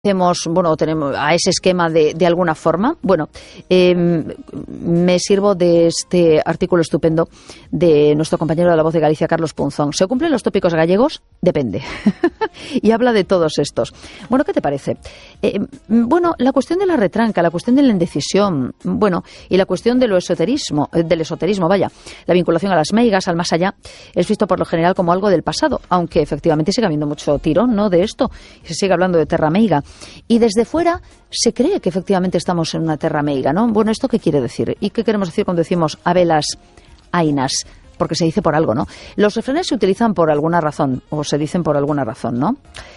Tenemos a ese esquema de alguna forma. Bueno, me sirvo de este artículo estupendo de nuestro compañero de La Voz de Galicia, Carlos Punzón. ¿Se cumplen los tópicos gallegos? Depende. Y habla de todos estos. Bueno, ¿qué te parece? La cuestión de la retranca, la cuestión de la indecisión, y la cuestión del esoterismo, la vinculación a las meigas, al más allá, es visto por lo general como algo del pasado, aunque efectivamente sigue habiendo mucho tirón, ¿no?, de esto, y se sigue hablando de terra meiga. Y desde fuera se cree que efectivamente estamos en una terra meiga, ¿no? Bueno, ¿esto qué quiere decir? ¿Y qué queremos decir cuando decimos habelas ainas? Porque se dice por algo, ¿no? Los refranes se utilizan por alguna razón, o se dicen por alguna razón, ¿no?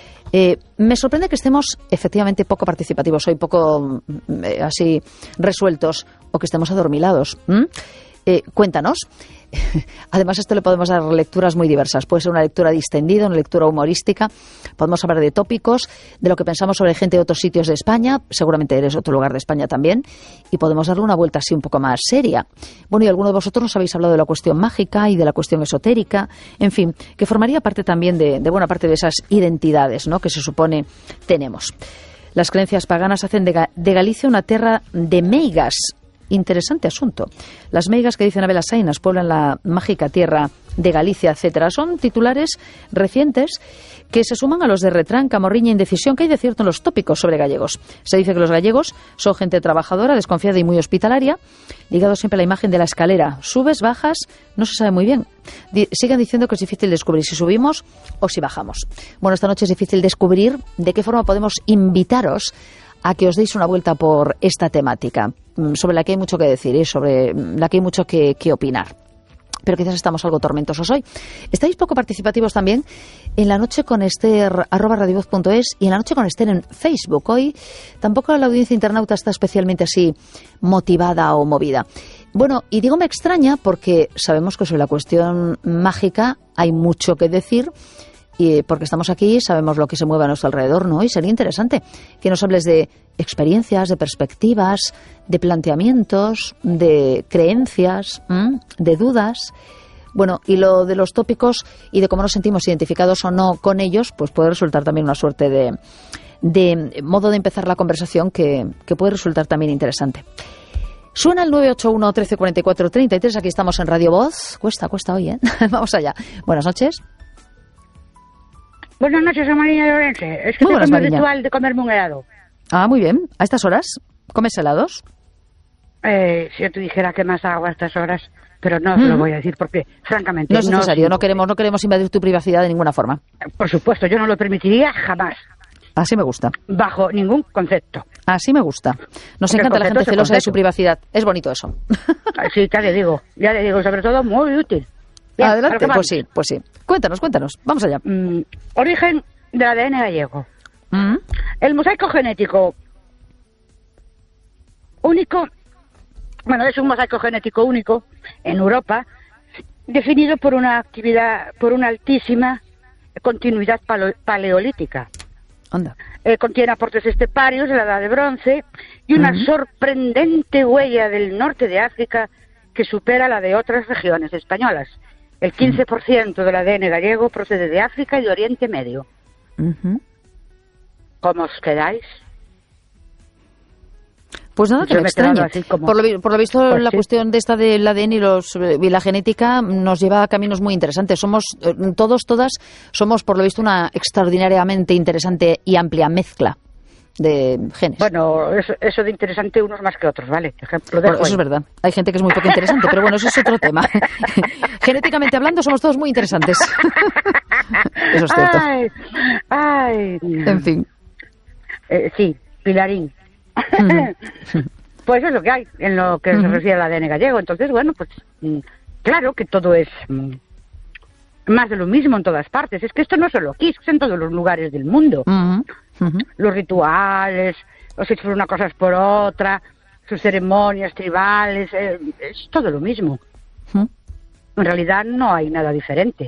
Me sorprende que estemos efectivamente poco participativos hoy, poco así resueltos, o que estemos adormilados. Cuéntanos. Además, esto le podemos dar lecturas muy diversas. Puede ser una lectura distendida, una lectura humorística. Podemos hablar de tópicos, de lo que pensamos sobre gente de otros sitios de España. Seguramente eres otro lugar de España también. Y podemos darle una vuelta así un poco más seria. Bueno, y alguno de vosotros nos habéis hablado de la cuestión mágica y de la cuestión esotérica. En fin, que formaría parte también de buena parte de esas identidades, ¿no?, que se supone tenemos. Las creencias paganas hacen de Galicia una terra de meigas. Interesante asunto. Las meigas que dicen habelas ainas pueblan la mágica tierra de Galicia, etcétera. Son titulares recientes que se suman a los de retranca, morriña, indecisión que hay de cierto en los tópicos sobre gallegos. Se dice que los gallegos son gente trabajadora, desconfiada y muy hospitalaria, ligado siempre a la imagen de la escalera. Subes, bajas, no se sabe muy bien. Sigan diciendo que es difícil descubrir si subimos o si bajamos. Bueno, esta noche es difícil descubrir de qué forma podemos invitaros a que os deis una vuelta por esta temática, sobre la que hay mucho que decir y sobre la que hay mucho que opinar. Pero quizás estamos algo tormentosos hoy. Estáis poco participativos también en La Noche con Esther, @radiovoz.es, y en La Noche con Esther en Facebook. Hoy tampoco la audiencia internauta está especialmente así motivada o movida. Bueno, y digo me extraña porque sabemos que sobre la cuestión mágica hay mucho que decir, y porque estamos aquí, sabemos lo que se mueve a nuestro alrededor, ¿no? Y sería interesante que nos hables de experiencias, de perspectivas, de planteamientos, de creencias, de dudas. Bueno, y lo de los tópicos y de cómo nos sentimos identificados o no con ellos, pues puede resultar también una suerte de modo de empezar la conversación que puede resultar también interesante. Suena el 981 13 44 33, aquí estamos en Radio Voz. Cuesta hoy, ¿eh? Vamos allá. Buenas noches. Buenas noches, soy Mariña de Orense. Es que tengo un ritual de comerme un helado. Ah, muy bien. ¿A estas horas comes helados? Si yo te dijera que más hago a estas horas, pero no se lo voy a decir porque, francamente... No es necesario, no queremos invadir tu privacidad de ninguna forma. Por supuesto, yo no lo permitiría jamás. Así me gusta. Bajo ningún concepto. Así me gusta. Nos encanta la gente celosa de su privacidad. Es bonito eso. Sí, ya le digo, sobre todo muy útil. Bien, adelante, pues sí. Cuéntanos. Vamos allá. Origen del ADN gallego. El mosaico genético único, es un mosaico genético único en Europa, definido por una altísima continuidad paleolítica. Anda. Contiene aportes esteparios de la Edad de Bronce y una sorprendente huella del norte de África que supera la de otras regiones españolas. El 15% del ADN gallego procede de África y de Oriente Medio. ¿Cómo os quedáis? Pues nada, que me extraña. Por lo visto, pues la cuestión de esta del ADN y la genética nos lleva a caminos muy interesantes. Somos todas somos, por lo visto, una extraordinariamente interesante y amplia mezcla de genes. Bueno, eso de interesante unos más que otros, ¿vale? Ejemplo de eso es verdad. Hay gente que es muy poco interesante, pero bueno, eso es otro tema. Genéticamente hablando, somos todos muy interesantes. Eso es cierto. Ay. En fin. Sí, Pilarín. Pues es lo que hay en lo que se refiere al ADN gallego. Entonces, claro que todo es más de lo mismo en todas partes. Es que esto no es solo aquí, es en todos los lugares del mundo. Los rituales, los hechos por una cosa es por otra, sus ceremonias tribales, es todo lo mismo. En realidad no hay nada diferente.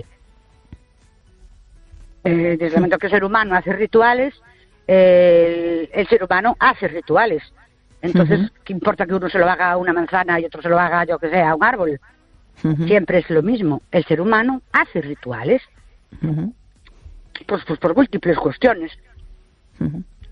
Desde el momento que el ser humano hace rituales, el ser humano hace rituales. Entonces, ¿qué importa que uno se lo haga a una manzana y otro se lo haga, yo que sé, a un árbol? Siempre es lo mismo. El ser humano hace rituales. Pues por múltiples cuestiones.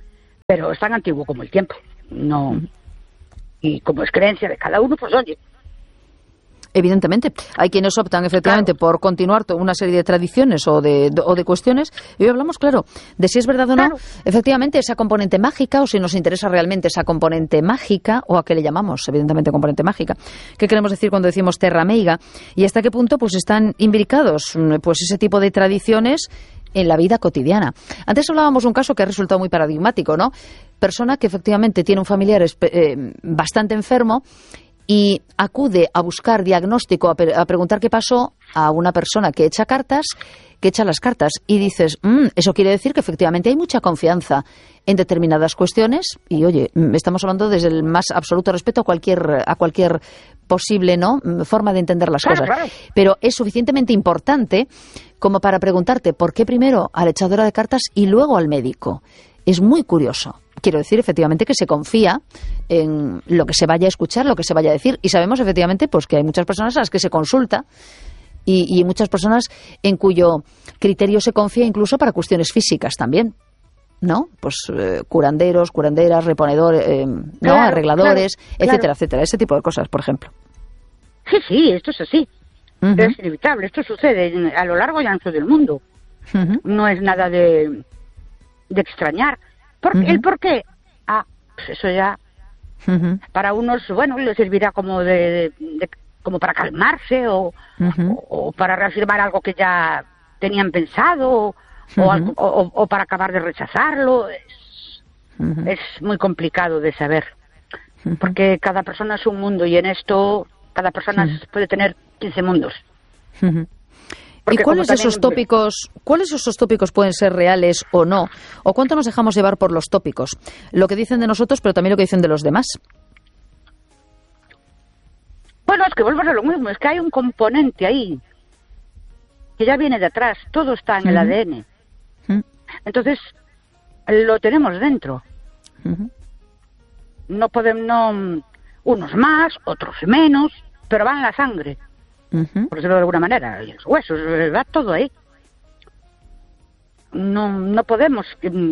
pero es tan antiguo como el tiempo. No. Y como es creencia de cada uno, pues oye. Evidentemente, hay quienes optan efectivamente por continuar una serie de tradiciones o de cuestiones, y hoy hablamos, claro, de si es verdad o no, efectivamente, esa componente mágica, o si nos interesa realmente esa componente mágica, o a qué le llamamos, evidentemente, componente mágica. ¿Qué queremos decir cuando decimos terra meiga? Y hasta qué punto pues están imbricados pues ese tipo de tradiciones en la vida cotidiana. Antes hablábamos de un caso que ha resultado muy paradigmático, ¿no? Persona que efectivamente tiene un familiar bastante enfermo y acude a buscar diagnóstico, a preguntar qué pasó a una persona que echa las cartas, y dices, eso quiere decir que efectivamente hay mucha confianza en determinadas cuestiones, y oye, estamos hablando desde el más absoluto respeto a cualquier posible, ¿no?, forma de entender las cosas. Claro. Pero es suficientemente importante como para preguntarte por qué primero a la echadora de cartas y luego al médico. Es muy curioso. Quiero decir, efectivamente, que se confía en lo que se vaya a escuchar, lo que se vaya a decir. Y sabemos, efectivamente, pues que hay muchas personas a las que se consulta y muchas personas en cuyo criterio se confía incluso para cuestiones físicas también, ¿no? Pues curanderos, curanderas, reponedores, ¿no? Arregladores, etcétera, etcétera. Ese tipo de cosas, por ejemplo. Sí, esto es así. Es inevitable. Esto sucede a lo largo y ancho del mundo. No es nada de extrañar. ¿El por qué? Pues eso ya para unos, bueno, les servirá como como para calmarse o para reafirmar algo que ya tenían pensado o para acabar de rechazarlo. Es muy complicado de saber, porque cada persona es un mundo, y en esto cada persona puede tener 15 mundos. Porque ¿Y cuáles de esos tópicos pueden ser reales o no? ¿O cuánto nos dejamos llevar por los tópicos? Lo que dicen de nosotros, pero también lo que dicen de los demás. Bueno, es que vuelvo a lo mismo. Es que hay un componente ahí que ya viene de atrás. Todo está en el ADN. Entonces, lo tenemos dentro. No podemos, unos más, otros menos, pero van en la sangre. Por decirlo de alguna manera, y los huesos, va todo ahí. No podemos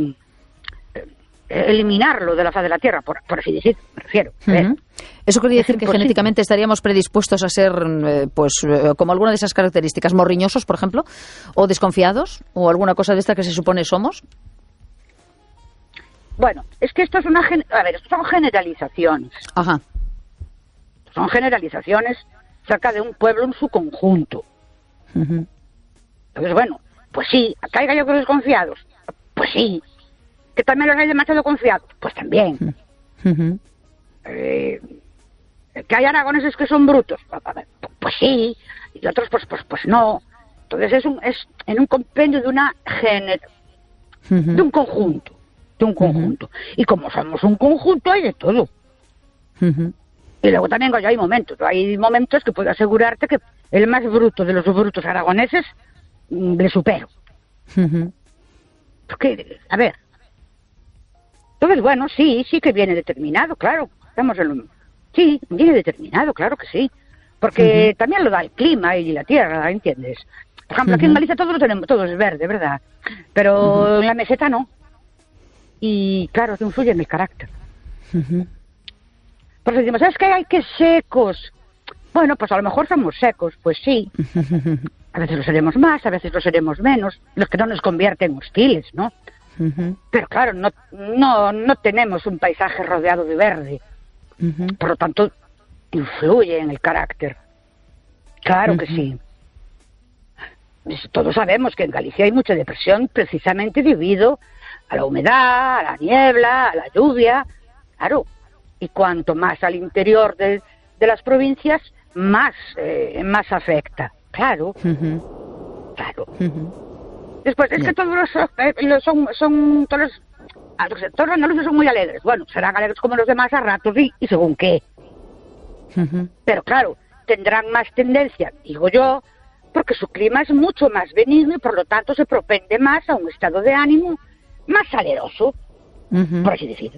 eliminarlo de la faz de la Tierra, por así decir, me refiero. ¿Eso quiere decir que genéticamente estaríamos predispuestos a ser, como alguna de esas características, morriñosos, por ejemplo, o desconfiados, o alguna cosa de esta que se supone somos? Bueno, es que esto es esto son generalizaciones. Ajá. Son generalizaciones cerca de un pueblo en su conjunto. Entonces, bueno, pues sí, acá hay gallegos desconfiados, pues sí. Que también los hay demasiado confiados, pues también. Que hay aragoneses que son brutos, pues sí, y otros pues no. Entonces es en un compendio de de un conjunto. Y como somos un conjunto, hay de todo. Y luego también hay momentos que puedo asegurarte que el más bruto de los brutos aragoneses le supero. Porque, a ver, entonces, bueno, sí que viene determinado, claro. Sí, viene determinado, claro que sí. Porque también lo da el clima y la tierra, ¿entiendes? Por ejemplo, aquí en Galicia todo es verde, ¿verdad? Pero en la meseta no. Y claro, se influye en el carácter. Por eso decimos, ¿sabes qué? Hay que secos. Bueno, pues a lo mejor somos secos, pues sí. A veces lo seremos más, a veces lo seremos menos. Los que no nos convierten hostiles, ¿no? Pero claro, no tenemos un paisaje rodeado de verde. Por lo tanto, influye en el carácter. Claro que sí. Todos sabemos que en Galicia hay mucha depresión precisamente debido a la humedad, a la niebla, a la lluvia. Claro. Y cuanto más al interior de las provincias, más afecta. Claro. Claro. Después, es que todos todos los andaluces son muy alegres. Bueno, serán alegres como los demás a ratos y según qué. Pero claro, tendrán más tendencia, digo yo, porque su clima es mucho más benigno y por lo tanto se propende más a un estado de ánimo más saleroso, por así decir.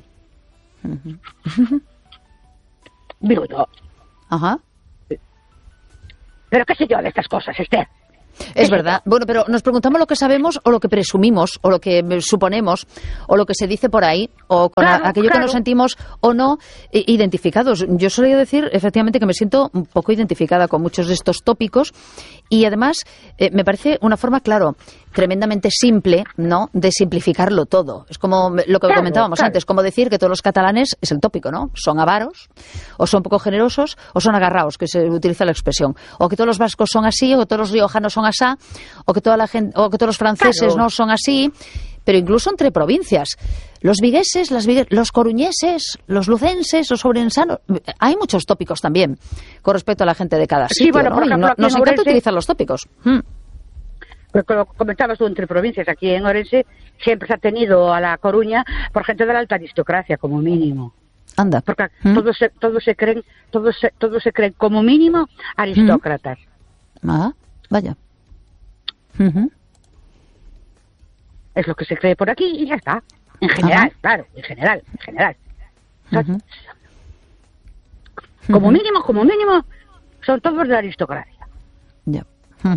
Digo yo. Ajá. Pero qué sé yo de estas cosas, Esther. Es verdad. Bueno, pero nos preguntamos lo que sabemos o lo que presumimos o lo que suponemos o lo que se dice por ahí o con aquello que nos sentimos o no identificados. Yo solía decir, efectivamente, que me siento un poco identificada con muchos de estos tópicos y además me parece una forma, claro, tremendamente simple, ¿no?, de simplificarlo todo. Es como lo que comentábamos antes, como decir que todos los catalanes, es el tópico, ¿no?, son avaros, o son poco generosos, o son agarraos, que se utiliza la expresión, o que todos los vascos son así, o que todos los riojanos son asá, o que toda la gente, o que todos los franceses no son así, pero incluso entre provincias. Los vigueses, los coruñeses, los lucenses, los ourensanos, hay muchos tópicos también con respecto a la gente de cada sitio, bueno, ¿no? Por ejemplo, Y nos encanta utilizar los tópicos. Como comentabas tú, entre provincias, aquí en Orense siempre se ha tenido a La Coruña por gente de la alta aristocracia, como mínimo. Anda. Porque todos se creen como mínimo aristócratas. Vaya. Es lo que se cree por aquí y ya está. En general, claro, en general. Como mínimo, son todos de la aristocracia. Ya.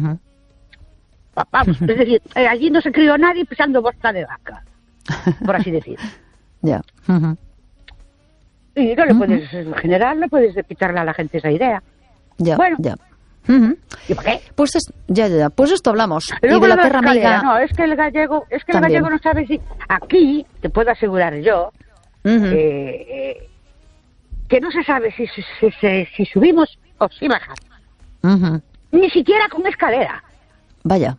Vamos, es decir, allí no se crió nadie pisando bosta de vaca, por así decir. Ya. Y no le puedes, en general, no puedes quitarle a la gente esa idea. Ya, bueno. Ya. ¿Y por qué? Pues ya. Pues esto hablamos. Luego y de la tierra amiga. No, es que el gallego no sabe si. Aquí, te puedo asegurar yo, que no se sabe si subimos o si bajamos. Ni siquiera con escalera. Vaya.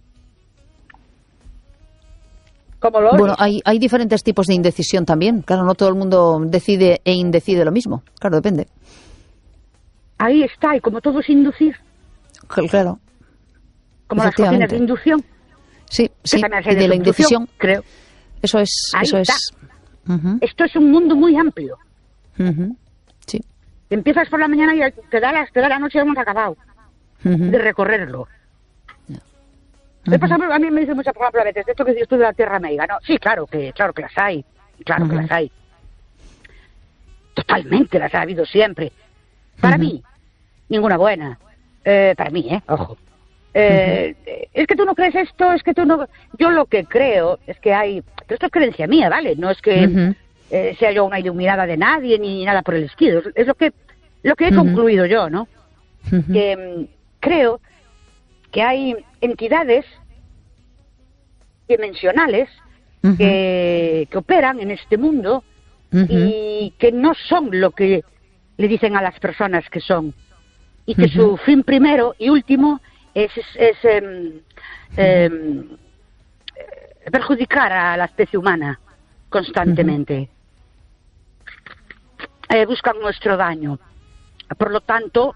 Bueno, hay diferentes tipos de indecisión también. Claro, no todo el mundo decide e indecide lo mismo. Claro, depende. Ahí está, y como todo es inducir. Claro. Como las cocinas de inducción. Sí, y de la indecisión. Creo. Eso es. Esto es un mundo muy amplio. Sí. Empiezas por la mañana y te da la noche y hemos acabado de recorrerlo. A mí me dice mucho, por ejemplo, a veces, esto que dices tú de la tierra amiga, ¿no? Sí, claro que las hay. Claro que las hay. Totalmente las ha habido siempre. Para mí, ninguna buena. Para mí, ojo. Es que tú no crees esto, es que tú no... Yo lo que creo es que hay... Pero esto es creencia mía, ¿vale? No es que sea yo una iluminada de nadie ni nada por el estilo. Es lo que he concluido yo, ¿no? Que creo que hay entidades dimensionales que operan en este mundo y que no son lo que le dicen a las personas que son, y que su fin primero y último es perjudicar a la especie humana constantemente. Buscan nuestro daño. Por lo tanto,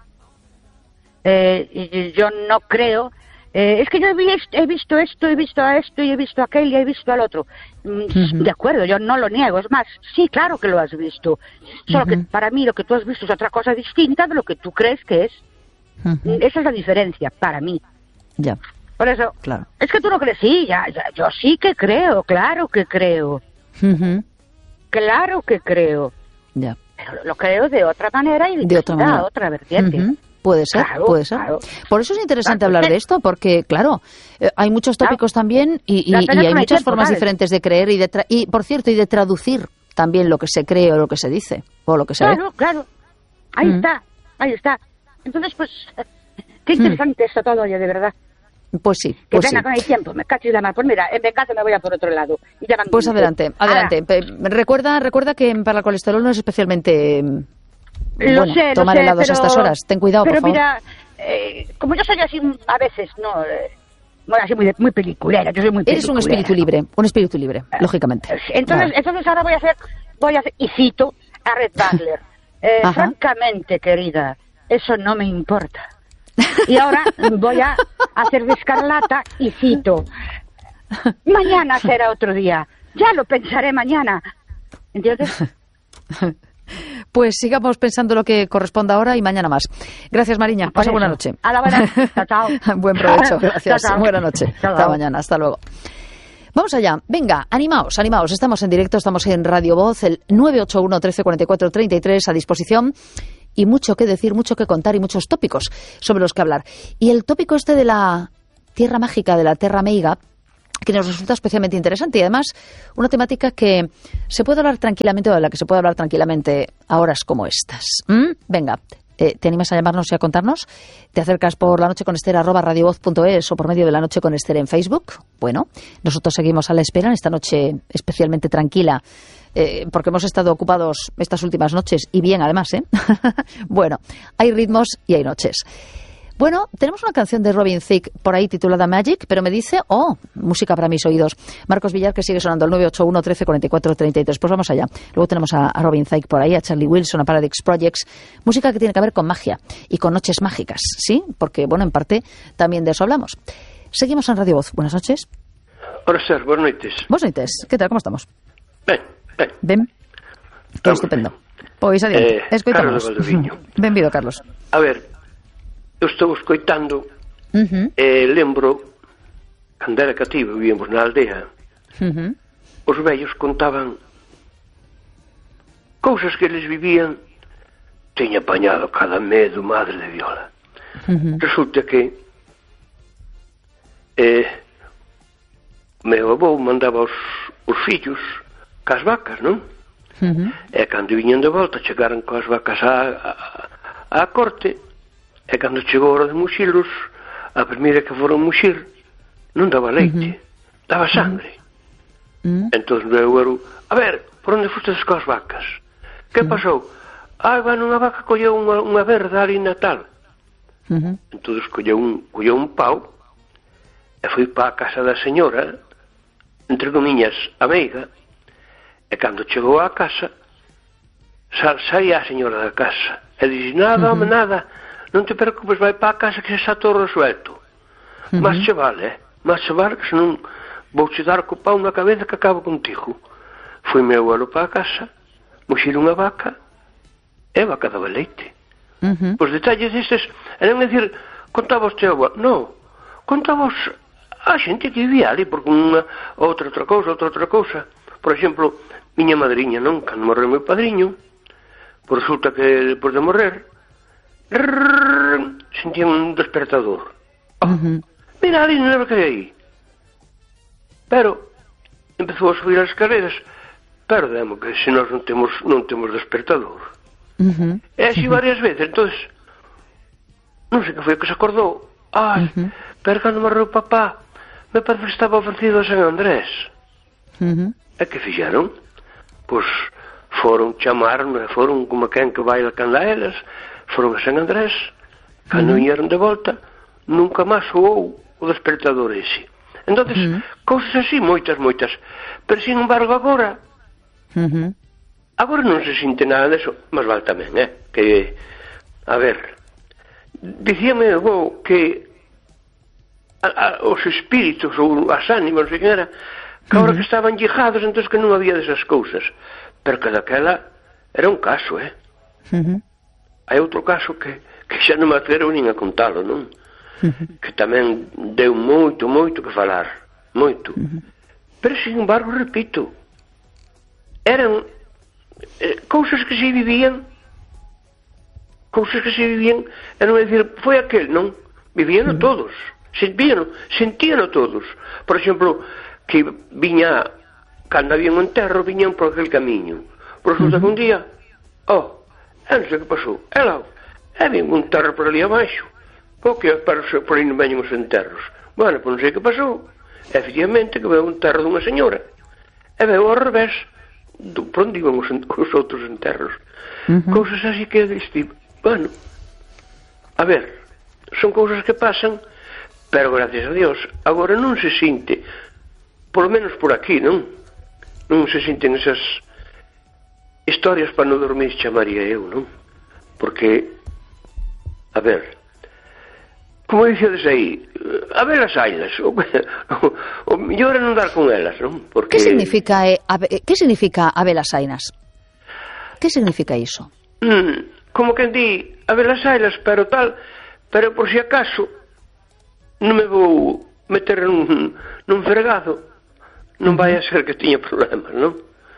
yo no creo... es que yo he visto esto, he visto a esto, y he visto a aquel, y he visto al otro. De acuerdo, yo no lo niego. Es más, sí, claro que lo has visto. Solo que para mí lo que tú has visto es otra cosa distinta de lo que tú crees que es. Esa es la diferencia, para mí. Ya. Por eso, claro. Es que tú no crees, sí, yo sí que creo, claro que creo. Claro que creo. Ya. Pero lo creo de otra manera y de otra vertiente. Puede ser, puede ser. Claro. Por eso es interesante hablar de esto, porque, claro, hay muchos tópicos también y hay muchas formas diferentes de creer y, por cierto, y de traducir también lo que se cree o lo que se dice o lo que se ve. Claro. Ahí está. Entonces, pues, qué interesante esto todo, oye, de verdad. Pues sí. Qué pena con el tiempo, me cacho y la mar. Pues mira, en venganza me voy a por otro lado. Y ya pues adelante. Recuerda que para el colesterol no es especialmente... tomar helados a estas horas. Ten cuidado, por favor. Pero mira, como yo soy así a veces, así muy peliculera, yo soy muy peliculera. Eres un espíritu libre, lógicamente. Entonces ahora voy a hacer, y cito a Red Butler. Francamente, querida, eso no me importa. Y ahora voy a hacer de Escarlata y cito: mañana será otro día, ya lo pensaré mañana. ¿Entiendes? Pues sigamos pensando lo que corresponda ahora y mañana más. Gracias, Mariña. Pasa buena noche. A la buena. Chao. Buen provecho. Gracias. Chao. Buena noche. Hasta mañana. Hasta luego. Vamos allá. Venga, animaos. Estamos en directo, estamos en Radio Voz, el 981 13 44 33 a disposición. Y mucho que decir, mucho que contar y muchos tópicos sobre los que hablar. Y el tópico este de la Tierra Mágica de la Terra Meiga, que nos resulta especialmente interesante y además una temática que se puede hablar tranquilamente o de la que se puede hablar tranquilamente a horas como estas. Venga, ¿te animas a llamarnos y a contarnos? ¿Te acercas por lanocheconester@radiovoz.es o por medio de La Noche con Ester en Facebook? Bueno, nosotros seguimos a la espera en esta noche especialmente tranquila, porque hemos estado ocupados estas últimas noches y bien además, ¿eh? Bueno, hay ritmos y hay noches. Bueno, tenemos una canción de Robin Thicke por ahí titulada Magic, pero me dice, música para mis oídos. Marcos Villar, que sigue sonando el 981 13 44 33. Pues vamos allá. Luego tenemos a Robin Thicke por ahí, a Charlie Wilson, a Paradox Projects. Música que tiene que ver con magia y con noches mágicas, ¿sí? Porque, bueno, en parte también de eso hablamos. Seguimos en Radio Voz. Buenas noches. Ora, Ser, buenas noites. Buenas noites. ¿Qué tal? ¿Cómo estamos? Ben. Todo estupendo. Pois adiante. Escoitamos. Benvido, Carlos. A ver, eu estou escoitando lembro cando era cativo, vivíamos na aldea, os vellos contaban cousas que eles vivían. Teña apañado cada medo madre de viola. Resulta que meu avó mandaba os fillos cas vacas, non? E cando viñan de volta chegaran coas vacas á corte. E cando chegou a hora de muxilos, a primeira que foron muxir non daba leite, daba sangre. Entón eu era, a ver, por onde fostes coas vacas? Que pasou? Bueno, unha vaca colleu unha verda ali na tal. Entón colleu un pau e foi para a casa da señora, entre comiñas, amiga, e cando chegou á casa, saía a señora da casa e dixo, nada, home, nada, non te preocupes, vai para a casa que xa está todo resuelto. Mas che vale, que senón vou che dar co pau na cabeza que acabo contigo. Foi meu abuelo para a casa, muxir unha vaca, e a vaca daba leite. Os detalles destes, eran decir, contaba os teu abuelo, non, contaba a xente que vivía ali, porque unha, outra cousa. Por exemplo, miña madriña, non, cando morreu meu padriño, por resulta que depois de morrer, sentía un despertador. Mira, ali non era que hai aí. Pero empezou a subir as escaleras, pero demo que se nós non temos despertador. E así varias veces. Entonces non sei que foi que se acordou. Pero cando morreu papá, me parece que estaba ofrecido a San Andrés. E que fixeron? Pois foron chamaron, foron como quen que vai a candelas, foron a San Andrés, cando viñeron de volta, nunca máis soou o despertador ese. Entonces, cousas así, moitas, pero sin embargo agora non se sinte nada deso, mas vale tamén, que, a ver, dicíame algo que os espíritus ou as ánimas, non sei que era, que agora que estaban llegados, entón que non había desas cousas, pero que daquela era un caso, hai outro caso que xa non me atrevo nin a contalo, non? Que tamén deu moito que falar, moito. Pero, sin embargo, repito, eran cousas que se vivían, e non é dicir, foi aquel, non? Vivíano todos, sentíano todos. Por exemplo, que viña, cando había un enterro, viñan por aquel camiño. Por resulta que un día, non sei que pasou, había un enterro por ali abaixo, porque por aí non veñen os enterros. Bueno, pois non sei que pasou, efectivamente que veu un enterro dunha señora, e veu ao revés, por onde iban os outros enterros. Cousas así que diste, bueno, a ver, son cousas que pasan, pero gracias a Dios, agora non se sinte, por lo menos por aquí, non se sinten esas historias para non dormir, chamaría eu, non? Porque, a ver, como dixedes aí, a ver as ailas, o mellor é non dar con elas, non? Porque... Que significa a ver as ainas? Que significa iso? Como quen di, a ver as ailas, pero por si acaso non me vou meter nun fregado, non vai a ser que tiña problemas, non?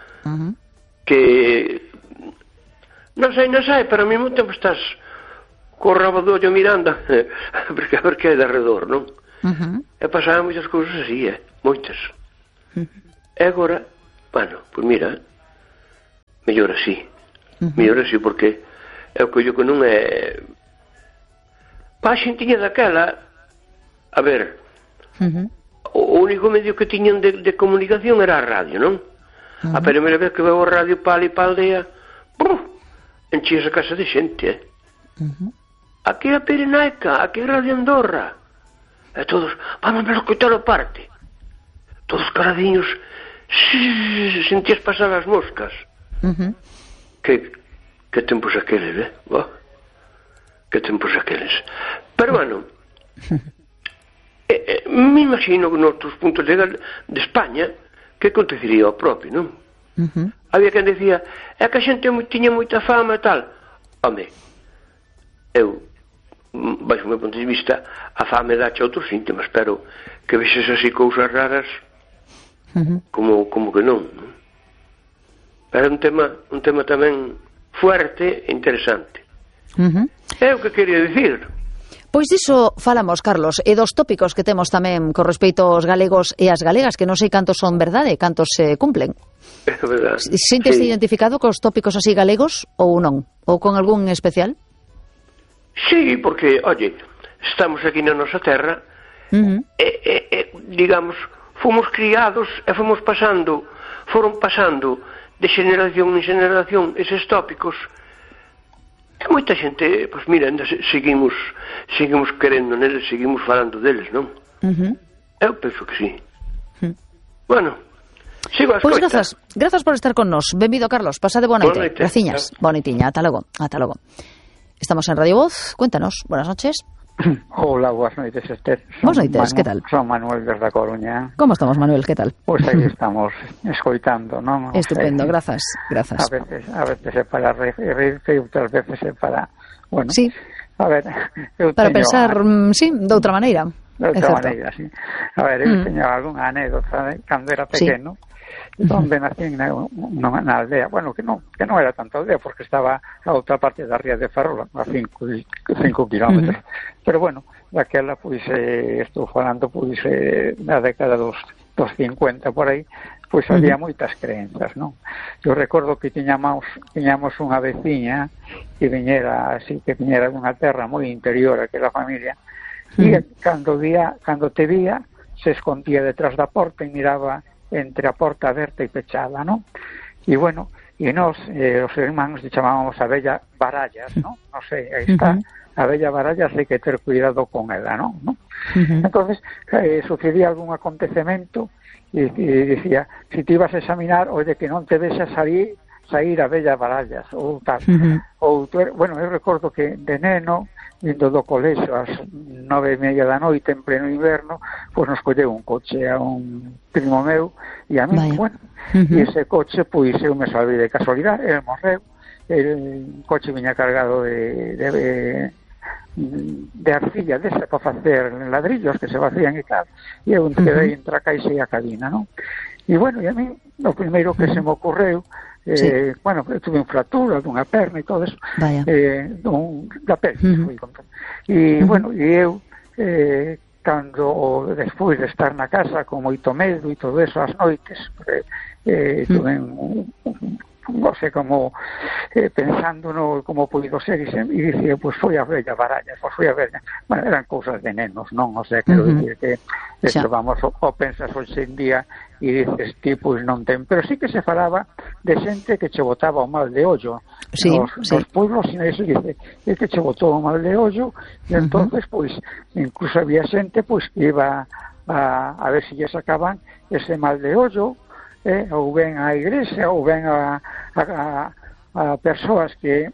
Que non sei, pero ao mesmo tempo estás co rabo do ollo mirando a ver que hai de arredor, non? E pasaban moitas cousas así, moitas. E agora, bueno, pois mira, mellor así. Mellor así, porque é o que eu que non é... Pa a xentiña daquela, a ver, o único medio que tiñan de comunicación era a radio, non? A primeira vez que veo a radio pa aldea, enchíase a casa de xente, Aquí a Pirenaica, aquí a Radio Andorra. E todos, vamos a escoitar a parte. Todos caradiños, sentías pasar as moscas. Que tempos aqueles, Que tempos aqueles. Pero bueno, me imagino que noutros puntos de España que acontecería o propio, non? Había quen decía, é que a xente tiña moita fama e tal. Home, eu, baixo o meu ponto de vista, a fame dache outros síntomas, pero que vexes así cousas raras, como que non? Pero un tema tamén fuerte e interesante. É o que quería dicir. Pois diso falamos, Carlos, e dos tópicos que temos tamén con respecto aos galegos e as galegas, que non sei cantos son verdade, cantos se cumplen. É verdade. Sinteste identificado cos tópicos así galegos ou non? Ou con algún especial? Sí, porque, oye, estamos aquí na nosa terra digamos, fomos criados e foron pasando de xeneración en xeneración eses tópicos. E moita xente, pois mira, seguimos querendo neles, seguimos falando deles, non? Eu penso que sí. Bueno, sigo a escoita. Pois grazas por estar con nos. Benvido, Carlos, pasade boa noite. Graciñas, boa noitiña, ata logo. Estamos en Radio Voz, cuéntanos, buenas noches. Hola, boas noites, Esther. Boas noites, que tal? Son Manuel desde a Coruña. Como estamos, Manuel, que tal? Pois aí estamos escoitando, non? Estupendo, grazas. A veces é para reírse e outras veces é para... Bueno, sí. A ver, para pensar, sí, de outra maneira. De outra maneira, sí. A ver, eu teño algunha anécdota cando era pequeno, donde nací nunha aldea, bueno, que non era tanto aldea, porque estaba a outra parte da ría de Ferrol, a 5 kilómetros. Pero bueno, daquela, pois, estou falando, pois, na década dos 50, por aí, pois había moitas creencias, non? Eu recordo que tiñamos unha veciña que viñera dunha terra moi interior, aquela familia, e cando te vía, se escondía detrás da porta e miraba entre a porta aberta e pechada, non? E bueno, e nós, os irmáns, chamábamos a vella Barallas, non? Non sei, aí está, a vella Barallas, hai que ter cuidado con ela, non? Entonces, sucedía algún acontecemento e dicía, si te ibas a examinar, oye, que non te deixas sair a vella Barallas, ou tal. Bueno, eu recordo que de neno, indo do colexo ás 9:30 da noite en pleno inverno, pois nos colleu un coche a un primo meu e a mí, bueno, e ese coche, pois eu me salvei de casualidade, ele morreu, el coche viña cargado de arcilla desa para facer ladrillos que se vacían e tal, e eu quedei entre a caixa e a cabina, non? E bueno, e a mí, o primeiro que se me ocorreu, bueno, eu tuve unha fractura dunha perna e todo eso, da pelvis, e bueno, e eu cando despois de estar na casa con moito medo e todo eso ás noites, tuve non sei como pensando no como puido ser e dicía, pois foi a vella Barallas, bueno, eran cousas de nenos, non? O sea, quero dicir que eso, vamos, o pensas hoxe en día e dices, pois non ten, pero sí que se falaba de xente que che botaba o mal de ollo nos pueblos, e iso dice, que che botou o mal de ollo, e entonces, pois, incluso había xente, pois, que iba a ver se lle sacaban ese mal de ollo, ou ben a igrexa, ou ben a persoas que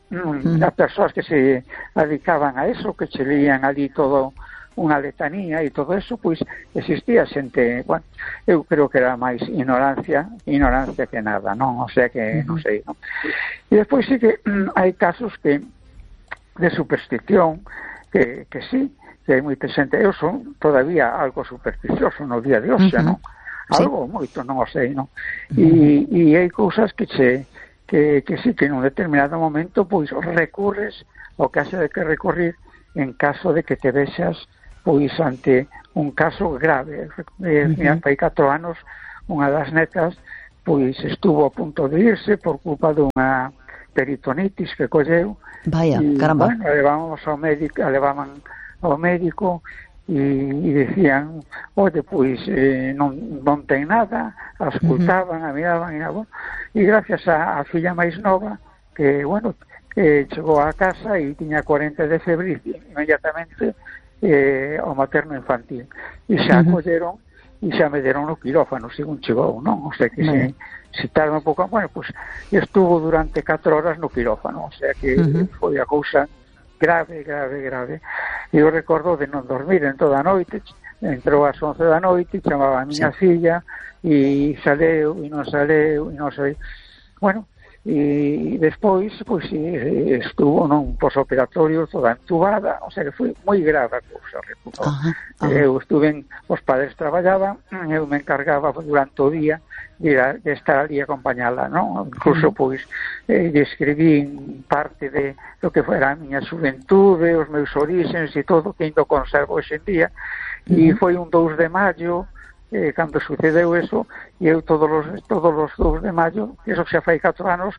se dedicaban a eso, que che lían ali todo unha letanía e todo eso, pois existía xente, bueno, eu creo que era máis ignorancia que nada, non? O sea que, non sei, non? E despois sí que hai casos que de superstición que sí, que hai moita xente, eu son todavía algo supersticioso no día de hoxe, non? Algo moito, non o sei, non? E hai cousas que sí, que nun determinado momento, pois, recurres ao que haxe de que recurrir en caso de que te vexas pois ante un caso grave. Fai 4 anos unha das netas pois estuvo a punto de irse por culpa dunha peritonitis que colleu. Vaya, caramba. Bueno, levaban ao médico e decían, oye, pois non ten nada, a escultaban, a miraban e gracias a filla máis nova que, bueno, chegou a casa e tiña 40 de febre e inmediatamente ao materno infantil e xa colleron e xa me deron no quirófano según chegou, non? O sea que se tarda un pouco, bueno, pues estuvo durante 4 horas no quirófano, o sea que foi a cousa grave. Eu recordo de non dormir en toda a noite, entrou ás 11 da noite, chamaba a miña filla e saleu e non saleu. Bueno, e despois pois estuvo nun posoperatorio toda entubada, o sea que foi moi grave a cousa. Eu estuve, os padres traballaban, eu me encargaba durante o día de estar ali a acompañala, non? Incluso pois describín parte de lo que fuera a miña xuventude, os meus orixens e todo, que ainda conservo hoxe en día, e foi un 2 de maio cando sucedeu eso, e eu todos os 2 de maio, eso xa fai 4 anos,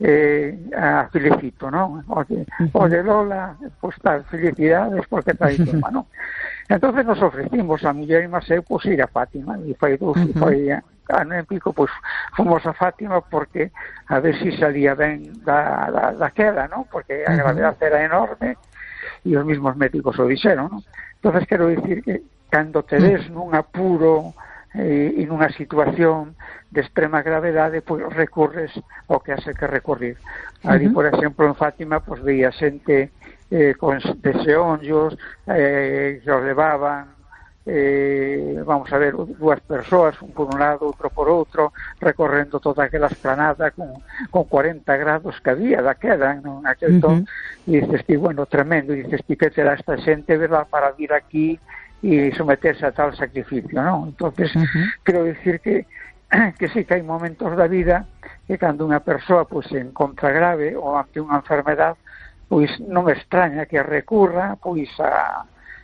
a felicito, non? Oye Lola, pois tal, felicidades porque está aí tema, non? Entonces nos ofrecimos a muller e eu pois ir a Fátima, e fai ano e pico, pois fomos a Fátima porque a ver si salía ben da queda, non? Porque a gravedade era enorme e os mismos médicos o dixeron, non? Entonces quero dicir que cando te des nun apuro e nunha situación de extrema gravedade, pois recurres ao que hace que recurrir. Ali, por exemplo, en Fátima, pois veía xente con deseonllos que os levaban, vamos a ver, 2 persoas, un por un lado, outro por outro, recorrendo toda aquela esplanada con 40 grados que había da queda en aquel ton, e dices ti, bueno, tremendo, e dices ti, que terá esta xente, verdad, para vir aquí e someterse a tal sacrificio, non? Entonces, quero dicir que sí, que hai momentos da vida que cando unha persoa pois se encontra grave ou ante unha enfermedade, pois non me extraña que recurra pois a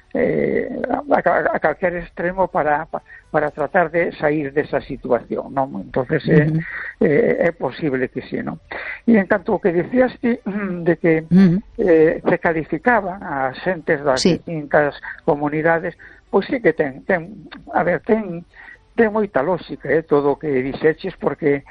calquer extremo para tratar de sair desa situación, non? Entonces é posible que sí, non? E en canto ao que dicías ti de que se calificaban a xentes das distintas comunidades, pois sí que ten moita lógica todo o que dixeches, porque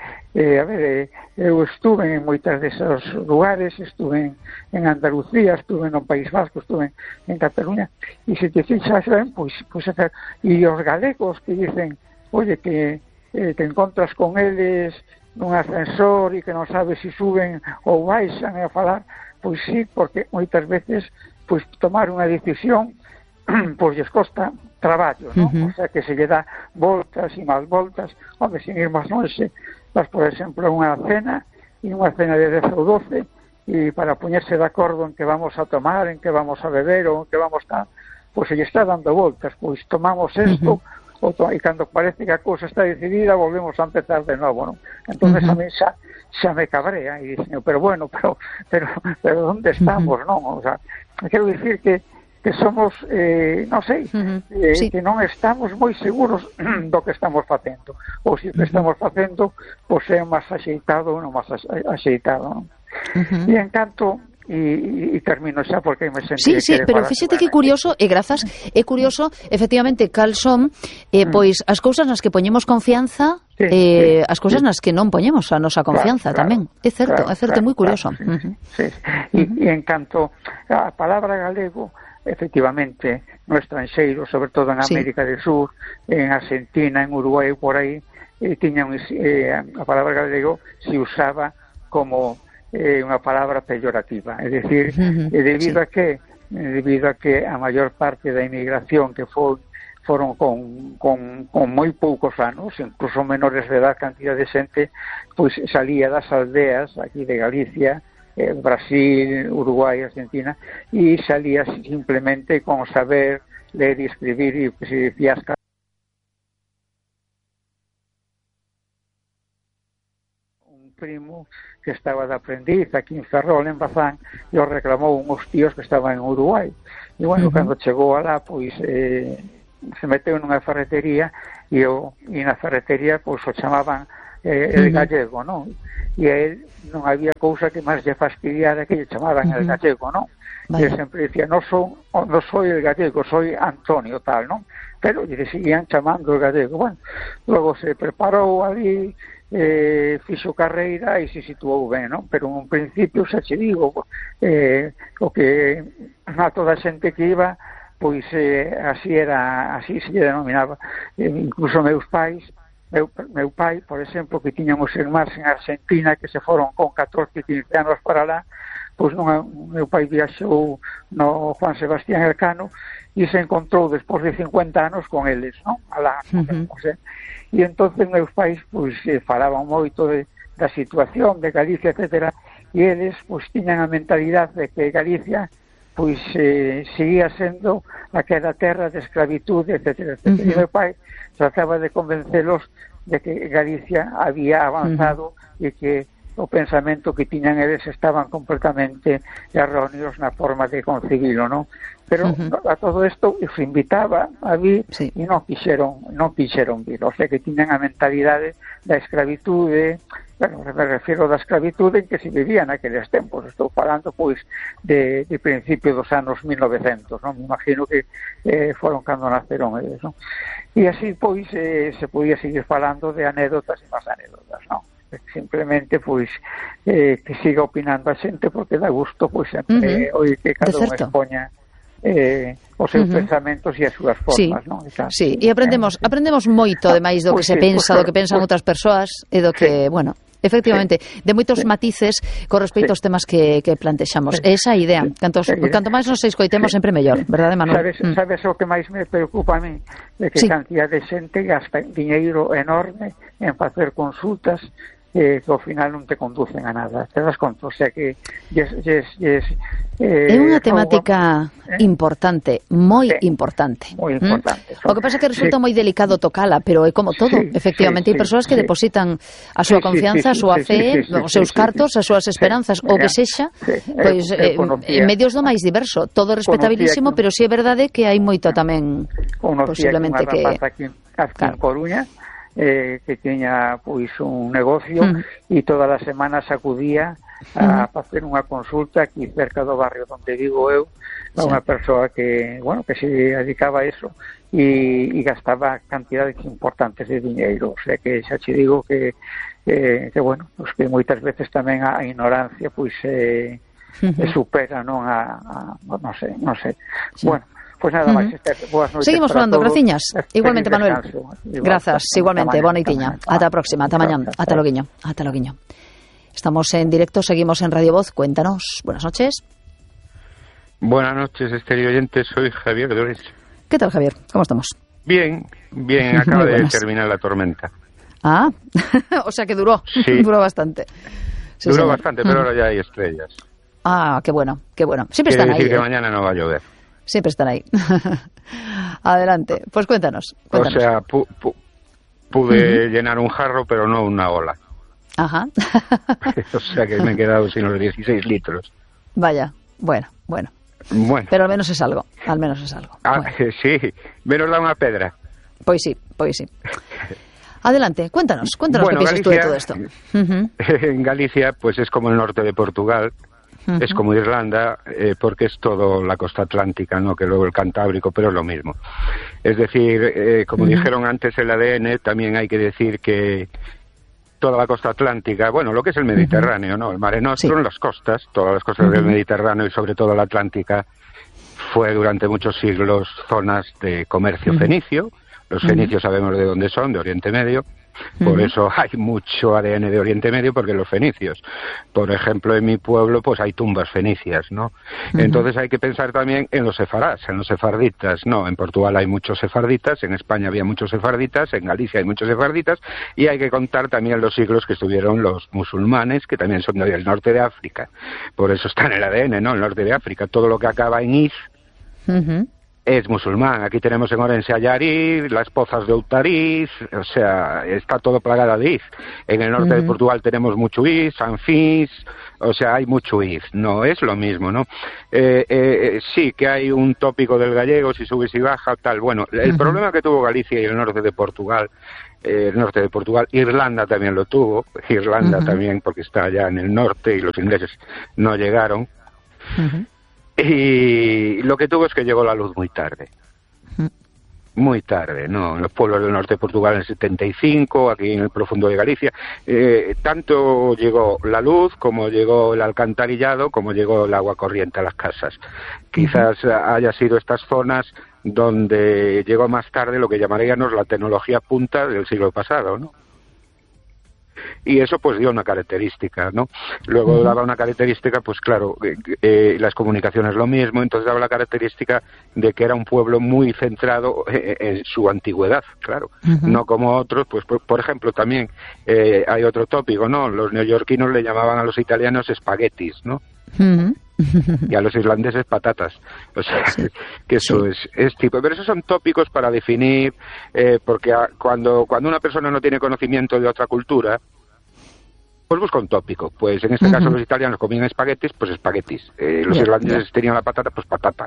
eu estuve en moitas desos lugares, estuve en Andalucía, estuve no País Vasco, estuve en Cataluña, e se te fixas ben, pois e os galegos que dicen, oye, que te encontras con eles nun ascensor e que non sabes se suben ou baixan a falar, pois sí, porque moitas veces pois tomar unha decisión pois lles costa traballo, non? O sea, que se lle dá voltas e máis voltas, onde sin ir máis longe, vas, por exemplo, a unha cena de 10 ou 12, e para poñerse de acordo en que vamos a tomar, en que vamos a beber ou en que vamos a... pois se lle está dando voltas, pois tomamos isto, e cando parece que a cousa está decidida, volvemos a empezar de novo, non? Entonces a mí xa me cabrea, e dicen, pero bueno, pero onde estamos, non? O sea, quero dicir que somos, non sei, que non estamos moi seguros do que estamos facendo, ou se o que estamos facendo pois é máis axeitado ou non máis axeitado, non? E en canto e termino xa porque me sentí pero fíxate que curioso, e grazas, é curioso efectivamente cal son pois as cousas nas que poñemos confianza, as cousas nas que non poñemos a nosa confianza tamén, é certo, moi curioso. E en canto a palabra galego, efectivamente, no estranxeiro, sobre todo en América del Sur, en Argentina, en Uruguai, por aí, tiñan a palabra galego se usaba como unha palabra peyorativa, é dicir, debido a que a maior parte da inmigración que foron con moi poucos anos, incluso menores de edad, cantidad de xente, pois salía das aldeas aquí de Galicia, Brasil, Uruguai, Argentina, e salía simplemente con saber leer e escribir, e que se decía un primo que estaba de aprendiz aquí en Ferrol, en Bazán, e o reclamou uns tíos que estaban en Uruguai. E, bueno, cando chegou alá, pois, se meteu nunha ferretería e na ferretería, pois, o chamaban el gallego, non? E a él non había cousa que máis lle fastidiara que lle chamaban el gallego, non? E sempre dicía, non soy el gallego, soy Antonio, tal, non? Pero lle seguían chamando el gallego. Bueno, logo se preparou ali, fixo carreira e se situou ben, non? Pero en un principio, xa che digo, o que a toda a xente que iba, pois así se lle denominaba. Incluso meus pais, meu pai, por exemplo, que tiñamos irmáns en Argentina que se foron con 14 e 15 anos para lá, pois meu pai viaxou no Juan Sebastián Elcano e se encontrou despois de 50 anos con eles, non? Alá, e entonces meus pais pois falaban moito da situación de Galicia, etcétera, e eles pois tiñan a mentalidade de que Galicia pois seguía sendo aquela terra de escravitude, etcétera, etcétera. E meu pai trataba de convencelos de que Galicia había avanzado e que o pensamento que tiñan eles estaban completamente erróneos na forma de concebilo, non? Pero a todo isto os invitaba a vir e non quixeron vir, o sea que tiñan a mentalidade da escravitude. Bueno, me refiero da escravitude en que se vivía naqueles tempos. Estou falando, pois, de principio dos anos 1900, non? Me imagino que foron cando naceron eles, non? E así, pois, se podía seguir falando de anécdotas e máis anécdotas, non? Simplemente, pois, que siga opinando a xente, porque dá gusto, pois, sempre, oír que cada un expoña os seus pensamentos e as súas formas, non? Sí, e aprendemos moito, ademais, do que se pensa, do que pensan outras persoas, e do que, bueno, efectivamente, de moitos matices con respecto aos temas que plantexamos. Esa idea, canto máis nos escoitemos sempre mellor, verdade, Manuel? Sabes o que máis me preocupa a mí? De que cantidad de xente gasta diñeiro enorme en facer consultas que ao final non te conducen a nada, te das conta, o sea que é unha temática importante, moi importante. Moi importante. O que pasa é que resulta moi delicado tocala, pero é como todo, efectivamente, hai persoas que depositan a súa confianza, a súa fe, os seus cartos, as súas esperanzas, o que sexa, pois en medios do máis diverso, todo respetabilísimo, pero si é verdade que hai moito tamén posiblemente que aquí en Coruña, que tiña pois un negocio e todas as semanas acudía a facer unha consulta aquí cerca do barrio onde vivo eu, a unha persoa que, bueno, que se dedicaba a eso e gastaba cantidades importantes de diñeiro, o sea que xa che digo que bueno, pues que moitas veces tamén a ignorancia pois supera, non non sei. Bueno, pues nada máis, boas noites. Seguimos falando, graciñas. Igualmente, Manuel. Grazas, igualmente. Boa noitiña. Ata a próxima, ata mañán. Ata loguiño. Estamos en directo, seguimos en Radio Voz. Cuéntanos. Buenas noches. Buenas noches, estéreo oyente. Soy Javier de Orense. ¿Qué tal, Javier? ¿Cómo estamos? Bien. Acaba de terminar la tormenta. Ah, o sea que duró. Sí. Duró bastante. Sí, duró bastante, pero ahora ya hay estrellas. Ah, qué bueno. Siempre están ahí. Quiere decir que mañana no va a llover. Siempre están ahí. Adelante, pues cuéntanos. O sea, pude llenar un jarro, pero no una ola. Ajá. O sea que me he quedado sin los 16 litros. Vaya, bueno. Pero al menos es algo, Bueno. Sí, menos da una pedra. Pues sí. Adelante, cuéntanos bueno, qué piensas tú de todo esto. En Galicia, pues es como el norte de Portugal. Es como Irlanda, porque es todo la costa atlántica, ¿no? Que luego el Cantábrico, pero es lo mismo. Es decir, como dijeron antes el ADN, también hay que decir que toda la costa atlántica, bueno, lo que es el Mediterráneo, ¿no? El Mare Nostrum, las costas, todas las costas del Mediterráneo y sobre todo la Atlántica, fue durante muchos siglos zonas de comercio fenicio. Los fenicios sabemos de dónde son, de Oriente Medio. Por eso hay mucho ADN de Oriente Medio, porque los fenicios, por ejemplo, en mi pueblo, pues hay tumbas fenicias, ¿no? Entonces hay que pensar también en los sefarás, en los sefarditas, ¿no? En Portugal hay muchos sefarditas, en España había muchos sefarditas, en Galicia hay muchos sefarditas, y hay que contar también los siglos que estuvieron los musulmanes, que también son del norte de África. Por eso está en el ADN, ¿no? El norte de África, todo lo que acaba en iz, es musulmán. Aquí tenemos en Orense a Yarir, las Pozas de Outariz, o sea, está todo plagado de iz. En el norte de Portugal tenemos mucho iz, Sanfís, o sea, hay mucho iz. No es lo mismo, ¿no? Sí que hay un tópico del gallego, si sube, si baja, tal. Bueno, el problema que tuvo Galicia y el norte de Portugal, Irlanda también lo tuvo, Irlanda también, porque está allá en el norte y los ingleses no llegaron. Y lo que tuvo es que llegó la luz muy tarde. Muy tarde, ¿no? En los pueblos del norte de Portugal en el 75, aquí en el profundo de Galicia. Tanto llegó la luz, como llegó el alcantarillado, como llegó el agua corriente a las casas. Quizás haya sido estas zonas donde llegó más tarde lo que llamaríamos la tecnología punta del siglo pasado, ¿no? Y eso pues dio una característica, ¿no? Luego daba una característica, pues claro, las comunicaciones lo mismo, entonces daba la característica de que era un pueblo muy centrado en su antigüedad, claro, no como otros, pues por ejemplo también hay otro tópico, ¿no? Los neoyorquinos le llamaban a los italianos espaguetis, ¿no? Y a los irlandeses patatas, o sea, que eso es tipo, pero esos son tópicos para definir, porque cuando una persona no tiene conocimiento de otra cultura, pues busca un tópico. Pues en este caso los italianos comían espaguetis, pues espaguetis. Los irlandeses tenían la patata, pues patata.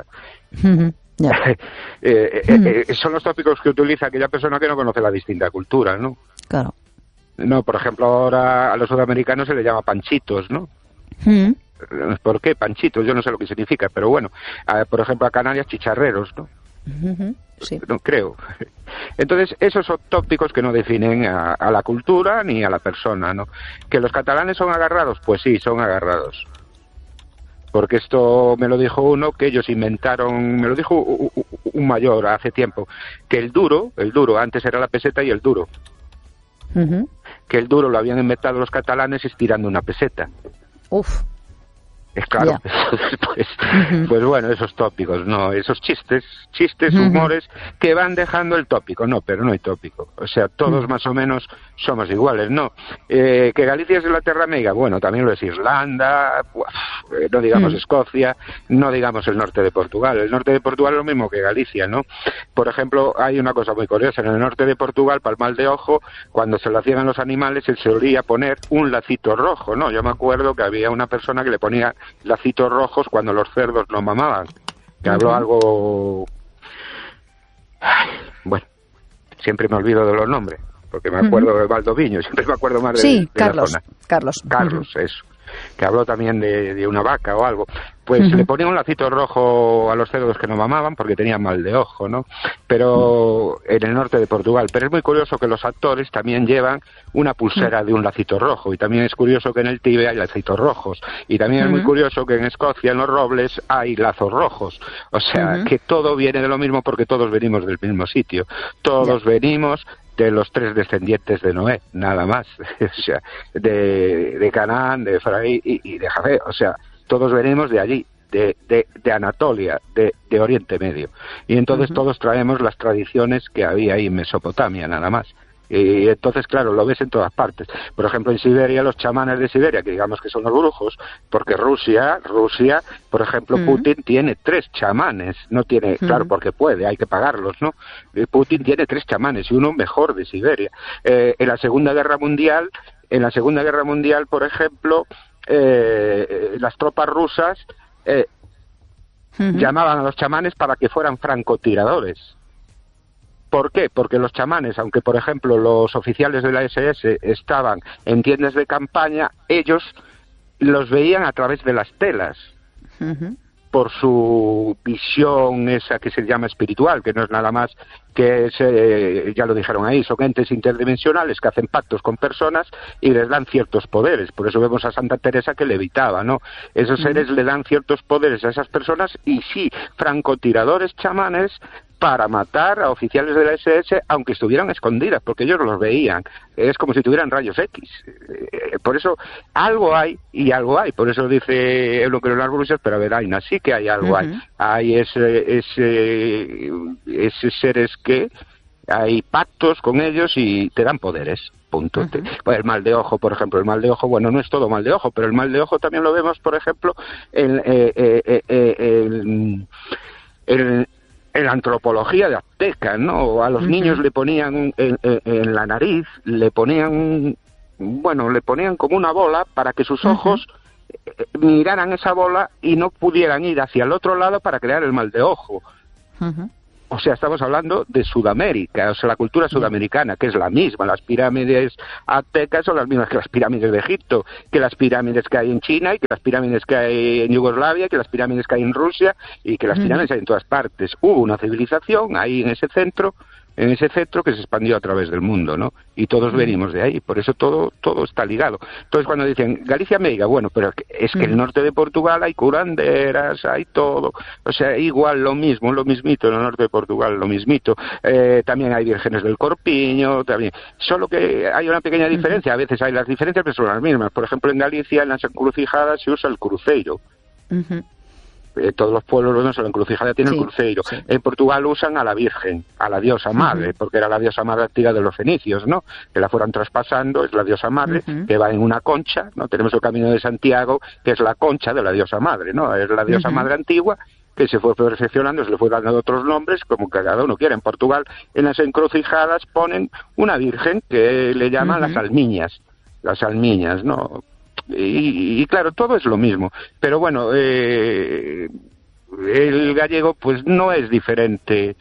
Son los tópicos que utiliza aquella persona que no conoce la distinta cultura, ¿no? Claro. No, por ejemplo, ahora a los sudamericanos se les llama panchitos, ¿no? ¿Por qué panchitos? Yo no sé lo que significa, pero bueno, por ejemplo a Canarias chicharreros, ¿no? Sí. No creo. Entonces, esos son tópicos que no definen a la cultura ni a la persona, ¿no? ¿Que los catalanes son agarrados? Pues sí, son agarrados. Porque esto me lo dijo uno que ellos inventaron, me lo dijo un mayor hace tiempo, que el duro, antes era la peseta y el duro. Que el duro lo habían inventado los catalanes estirando una peseta. Uf. Es claro, pues bueno, esos tópicos, no, esos chistes, humores que van dejando el tópico, no, pero no hay tópico, o sea, todos más o menos somos iguales, no, que Galicia es la terra meiga, bueno, también lo es Irlanda, no digamos Escocia, no digamos el norte de Portugal es lo mismo que Galicia, ¿no? Por ejemplo, hay una cosa muy curiosa, en el norte de Portugal, para el mal de ojo, cuando se lo hacían a los animales, se solía poner un lacito rojo, ¿no? Yo me acuerdo que había una persona que le ponía lacitos rojos cuando los cerdos no mamaban, que habló algo... Bueno, siempre me olvido de los nombres, porque me acuerdo de Valdoviño, siempre me acuerdo más de Carlos, la zona. Carlos, eso, que habló también de una vaca o algo. Pues le ponía un lacito rojo a los cerdos que no mamaban porque tenían mal de ojo, ¿no? Pero en el norte de Portugal. Pero es muy curioso que los actores también llevan una pulsera de un lacito rojo. Y también es curioso que en el Tíbet hay lacitos rojos. Y también es muy curioso que en Escocia, en los robles, hay lazos rojos. O sea, que todo viene de lo mismo porque todos venimos del mismo sitio. Todos venimos de los 3 descendientes de Noé, nada más. O sea, de Canaán, de Efraín y de Jafé. O sea, todos venimos de allí, de Anatolia, de Oriente Medio. Y entonces todos traemos las tradiciones que había ahí en Mesopotamia, nada más. Y entonces, claro, lo ves en todas partes. Por ejemplo, en Siberia, los chamanes de Siberia, que digamos que son los brujos, porque Rusia, por ejemplo, Putin tiene 3 chamanes, no tiene, claro, porque puede, hay que pagarlos, ¿no? Putin tiene 3 chamanes y uno mejor de Siberia. En la Segunda Guerra Mundial, por ejemplo, las tropas rusas llamaban a los chamanes para que fueran francotiradores. ¿Por qué? Porque los chamanes, aunque por ejemplo los oficiales de la SS estaban en tiendas de campaña, ellos los veían a través de las telas. Por su visión esa que se llama espiritual, que no es nada más que, ya lo dijeron ahí, son entes interdimensionales que hacen pactos con personas y les dan ciertos poderes. Por eso vemos a Santa Teresa que levitaba, ¿no? Esos seres le dan ciertos poderes a esas personas y sí, francotiradores chamanes para matar a oficiales de la SS, aunque estuvieran escondidas, porque ellos los veían. Es como si tuvieran rayos X. Por eso, algo hay, y algo hay. Por eso dice Eugenio de las Brujas, pero a ver, Aina, sí que hay algo. Hay ese seres que hay pactos con ellos y te dan poderes. Punto. Pues el mal de ojo, por ejemplo, el mal de ojo, bueno, no es todo mal de ojo, pero el mal de ojo también lo vemos, por ejemplo, en la antropología de Azteca, ¿no? A los niños le ponían en la nariz, le ponían como una bola para que sus ojos miraran esa bola y no pudieran ir hacia el otro lado para crear el mal de ojo. O sea, estamos hablando de Sudamérica, o sea, la cultura sudamericana, que es la misma. Las pirámides aztecas son las mismas que las pirámides de Egipto, que las pirámides que hay en China, y que las pirámides que hay en Yugoslavia, que las pirámides que hay en Rusia, y que las pirámides hay en todas partes. Hubo una civilización ahí en ese centro que se expandió a través del mundo, ¿no? Y todos venimos de ahí, por eso todo está ligado. Entonces, cuando dicen Galicia Meiga, bueno, pero es que el norte de Portugal hay curanderas, hay todo, o sea, igual lo mismito en el norte de Portugal, lo mismito. También hay vírgenes del Corpiño, también. Solo que hay una pequeña diferencia, a veces hay las diferencias, pero son las mismas. Por ejemplo, en Galicia, en las encrucijadas, se usa el cruceiro. Todos los pueblos de la encrucijada tienen el cruceiro. Sí. En Portugal usan a la Virgen, a la diosa madre, porque era la diosa madre antigua de los fenicios, ¿no? Que la fueron traspasando, es la diosa madre, que va en una concha, ¿no? Tenemos el Camino de Santiago, que es la concha de la diosa madre, ¿no? Es la diosa madre antigua, que se fue perfeccionando, se le fue dando otros nombres, como que cada uno quiera. En Portugal, en las encrucijadas ponen una virgen que le llaman las almiñas, ¿no? Y claro, todo es lo mismo, pero bueno, el gallego pues no es diferente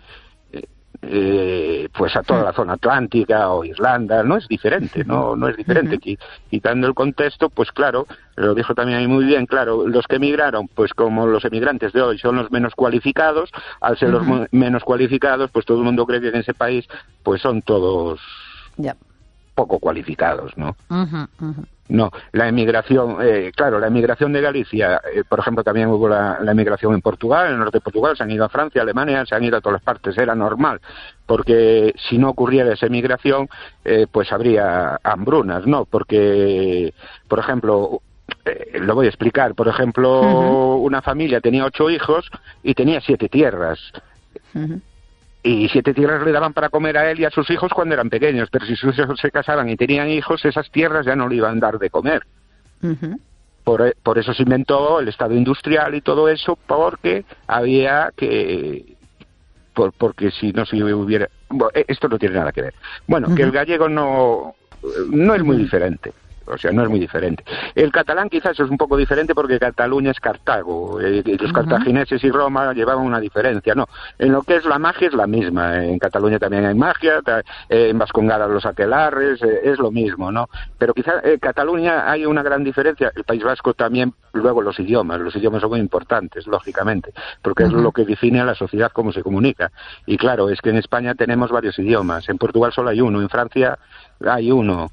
pues a toda la zona atlántica o Irlanda, no es diferente, no es diferente. Quitando el contexto, pues claro, lo dijo también ahí muy bien, claro, los que emigraron, pues como los emigrantes de hoy son los menos cualificados, al ser los menos cualificados, pues todo el mundo cree que en ese país pues son todos poco cualificados, ¿no? No, la emigración, claro, la emigración de Galicia, por ejemplo, también hubo la emigración en Portugal, en el norte de Portugal, se han ido a Francia, Alemania, se han ido a todas partes, era normal, porque si no ocurriera esa emigración, pues habría hambrunas, ¿no? Porque, por ejemplo, lo voy a explicar, por ejemplo, una familia tenía 8 hijos y tenía 7 tierras. Y 7 tierras le daban para comer a él y a sus hijos cuando eran pequeños, pero si sus hijos se casaban y tenían hijos, esas tierras ya no le iban a dar de comer. Por eso se inventó el Estado industrial y todo eso, porque había que... porque si no se hubiera... Bueno, esto no tiene nada que ver. Bueno, que el gallego no es muy diferente. O sea, no es muy diferente. El catalán quizás es un poco diferente porque Cataluña es Cartago. Los cartagineses y Roma llevaban una diferencia. No, en lo que es la magia es la misma. En Cataluña también hay magia, en Vascongada los aquelarres, es lo mismo, ¿no? Pero quizás en Cataluña hay una gran diferencia. El País Vasco también, luego los idiomas son muy importantes, lógicamente, porque es lo que define a la sociedad, cómo se comunica. Y claro, es que en España tenemos varios idiomas. En Portugal solo hay uno, en Francia hay uno.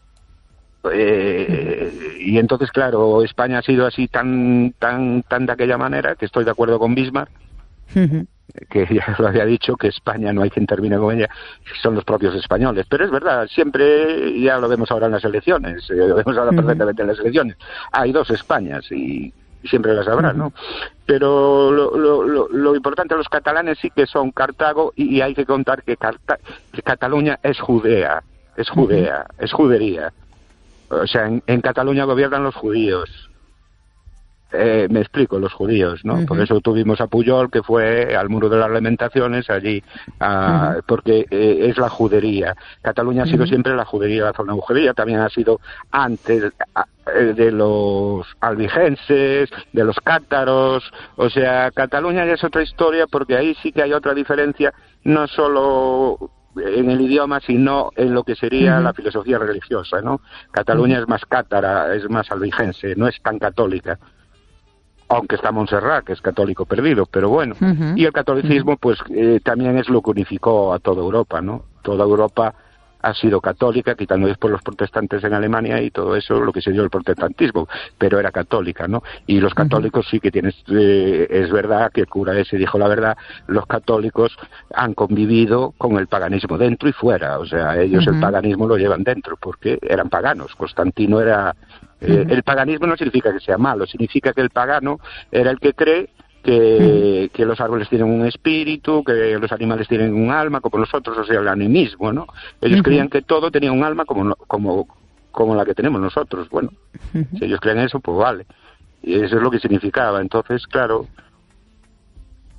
Y entonces, claro, España ha sido así tan de aquella manera, que estoy de acuerdo con Bismarck, que ya lo había dicho, que España no hay quien termine con ella, son los propios españoles. Pero es verdad, siempre, ya lo vemos ahora en las elecciones, lo vemos ahora perfectamente en las elecciones, hay 2 Españas y siempre las habrá, ¿no? Pero lo importante, los catalanes sí que son Cartago, y hay que contar que Cataluña es Judea, es judería. O sea, en Cataluña gobiernan los judíos. Me explico, los judíos, ¿no? Por eso tuvimos a Pujol, que fue al Muro de las Lamentaciones, allí, porque es la judería. Cataluña ha sido siempre la judería, la zona judería, también ha sido antes de los albigenses, de los cátaros. O sea, Cataluña ya es otra historia, porque ahí sí que hay otra diferencia, no solo en el idioma, sino en lo que sería la filosofía religiosa, ¿no? Cataluña es más cátara, es más albigense, no es tan católica, aunque está Montserrat, que es católico perdido, pero bueno. Y el catolicismo, pues también es lo que unificó a toda Europa, ¿no? Toda Europa ha sido católica, quitando después los protestantes en Alemania y todo eso, lo que se dio el protestantismo, pero era católica, ¿no? Y los católicos sí que tienes, es verdad que el cura ese dijo la verdad, los católicos han convivido con el paganismo dentro y fuera, o sea, ellos el paganismo lo llevan dentro, porque eran paganos. Constantino era... el paganismo no significa que sea malo, significa que el pagano era el que cree que los árboles tienen un espíritu, que los animales tienen un alma, como nosotros, o sea, el animismo, ¿no? Ellos creían que todo tenía un alma como la que tenemos nosotros. Bueno, si ellos creen eso, pues vale. Y eso es lo que significaba. Entonces, claro,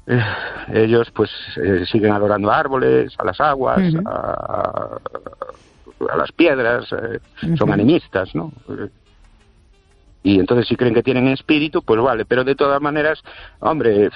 ellos pues siguen adorando a árboles, a las aguas, a las piedras, son animistas, ¿no? Y entonces si creen que tienen espíritu, pues vale, pero de todas maneras, hombre,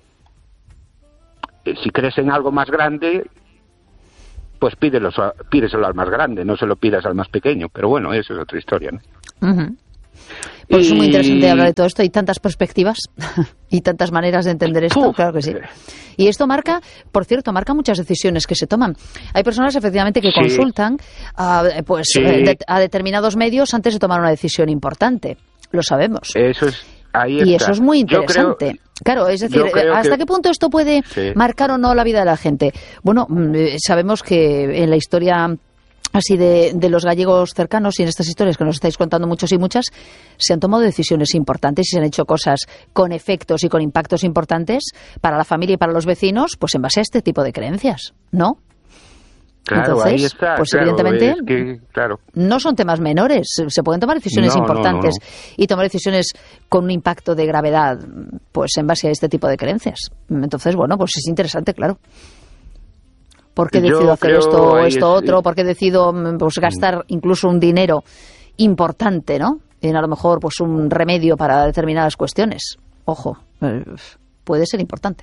si crees en algo más grande, pues pídeselo al más grande, no se lo pidas al más pequeño, pero bueno, eso es otra historia, ¿no? Pues es muy interesante hablar de todo esto, hay tantas perspectivas y tantas maneras de entender esto, claro que sí. Y esto marca, por cierto, marca muchas decisiones que se toman. Hay personas efectivamente que consultan a determinados medios antes de tomar una decisión importante, lo sabemos. Eso es. Y eso es muy interesante. Claro, es decir, ¿hasta qué punto esto puede marcar o no la vida de la gente? Bueno, sabemos que en la historia así de los gallegos cercanos y en estas historias que nos estáis contando muchos y muchas, se han tomado decisiones importantes y se han hecho cosas con efectos y con impactos importantes para la familia y para los vecinos, pues en base a este tipo de creencias, ¿no? Claro, entonces, ahí está. Pues claro, evidentemente no son temas menores, se pueden tomar decisiones importantes y tomar decisiones con un impacto de gravedad, pues en base a este tipo de creencias. Entonces, bueno, pues es interesante, claro. ¿Por qué decido hacer esto o esto otro? ¿Por qué decido pues, gastar incluso un dinero importante, ¿no? En a lo mejor pues un remedio para determinadas cuestiones. Ojo, puede ser importante.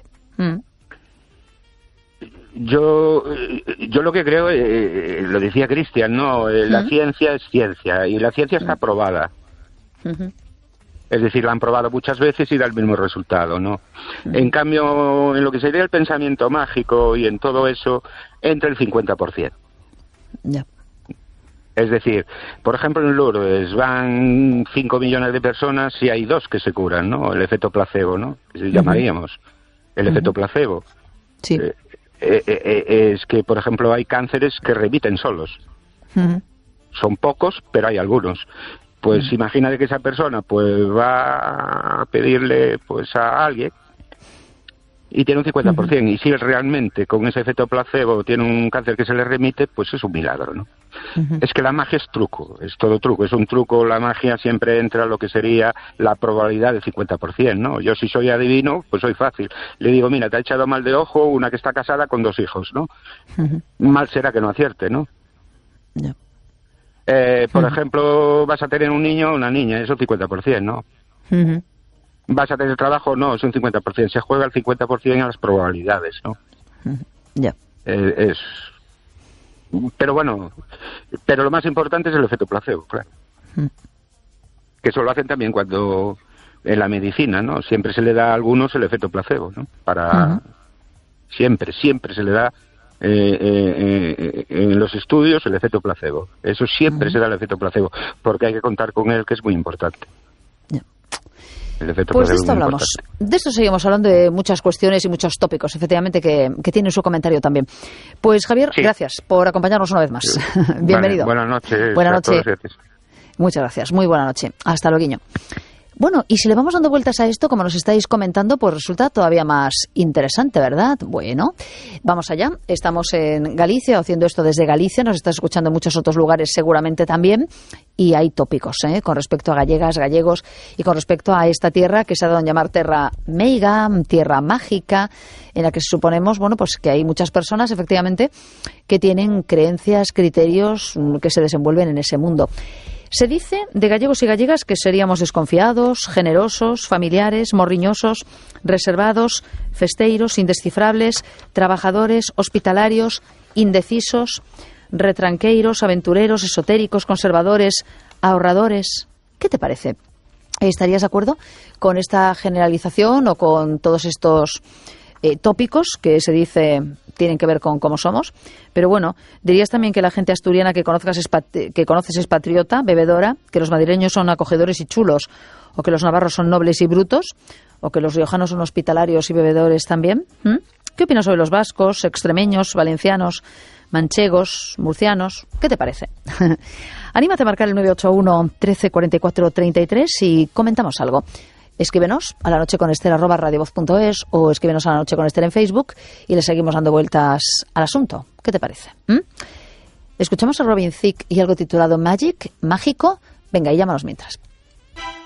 Yo lo que creo, lo decía Cristian, ¿no? La ciencia es ciencia y la ciencia está probada. Es decir, la han probado muchas veces y da el mismo resultado, ¿no? En cambio, en lo que sería el pensamiento mágico y en todo eso, entra el 50%. Ya. Es decir, por ejemplo, en Lourdes van 5 millones de personas y hay 2 que se curan, ¿no? El efecto placebo, ¿no? Que llamaríamos el efecto placebo. Sí. Es que, por ejemplo, hay cánceres que remiten solos. Son pocos, pero hay algunos. Pues imagínate que esa persona pues va a pedirle pues a alguien y tiene un 50%, y si él realmente con ese efecto placebo tiene un cáncer que se le remite, pues es un milagro, ¿no? Es que la magia es truco, es todo truco, es un truco. La magia siempre entra lo que sería la probabilidad del 50%, ¿no? Yo si soy adivino, pues soy fácil. Le digo, mira, te ha echado mal de ojo una que está casada con 2 hijos, ¿no? Mal será que no acierte, ¿no? No. Por ejemplo, vas a tener un niño o una niña, es un 50%, ¿no? ¿Vas a tener trabajo? No, es un 50%. Se juega el 50% a las probabilidades, ¿no? Ya. Pero bueno, pero lo más importante es el efecto placebo, claro. Que eso lo hacen también cuando en la medicina, ¿no? Siempre se le da a algunos el efecto placebo, ¿no? Siempre se le da en los estudios el efecto placebo. Eso siempre se da el efecto placebo, porque hay que contar con él, que es muy importante. Pues de esto hablamos. De esto seguimos hablando, de muchas cuestiones y muchos tópicos, efectivamente, que tienen su comentario también. Pues Javier, gracias por acompañarnos una vez más. Bienvenido. Buenas noches. Buenas noches. Muchas gracias. Muy buena noche. Hasta luego. Bueno, y si le vamos dando vueltas a esto, como nos estáis comentando, pues resulta todavía más interesante, ¿verdad? Bueno, vamos allá. Estamos en Galicia, haciendo esto desde Galicia. Nos está escuchando en muchos otros lugares seguramente también. Y hay tópicos, con respecto a gallegas, gallegos, y con respecto a esta tierra que se ha dado a llamar Terra Meiga, tierra mágica, en la que suponemos, bueno, pues que hay muchas personas, efectivamente, que tienen creencias, criterios que se desenvuelven en ese mundo. Se dice de gallegos y gallegas que seríamos desconfiados, generosos, familiares, morriñosos, reservados, festeiros, indescifrables, trabajadores, hospitalarios, indecisos, retranqueiros, aventureros, esotéricos, conservadores, ahorradores. ¿Qué te parece? ¿Estarías de acuerdo con esta generalización o con todos estos tópicos que se dice tienen que ver con cómo somos? Pero bueno, dirías también que la gente asturiana que conoces es patriota, bebedora, que los madrileños son acogedores y chulos, o que los navarros son nobles y brutos, o que los riojanos son hospitalarios y bebedores también. ¿Qué opinas sobre los vascos, extremeños, valencianos, manchegos, murcianos? ¿Qué te parece? Anímate a marcar el 981 13 44 33 y comentamos algo. Escríbenos a lanocheconester@radiovoz.es o escríbenos a La Noche con Ester en Facebook y le seguimos dando vueltas al asunto. ¿Qué te parece? Escuchamos a Robin Thicke y algo titulado Magic, mágico. Venga, y llámanos mientras.